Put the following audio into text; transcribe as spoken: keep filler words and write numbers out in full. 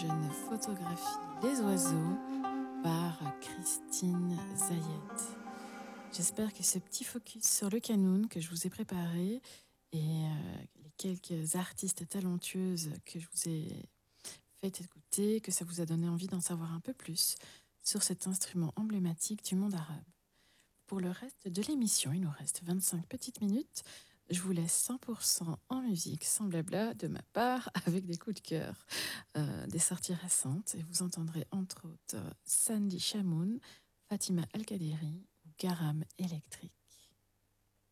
je ne photographie les oiseaux par Christine Zayed. J'espère que ce petit focus sur le Canoun que je vous ai préparé et euh, les quelques artistes talentueuses que je vous ai fait écouter, que ça vous a donné envie d'en savoir un peu plus sur cet instrument emblématique du monde arabe. Pour le reste de l'émission, il nous reste vingt-cinq petites minutes. Je vous laisse cent pour cent en musique, sans blabla, de ma part, avec des coups de cœur, euh, des sorties récentes. Et vous entendrez entre autres Sandy Chamoun, Fatima Al-Qadiri ou Garam Electric.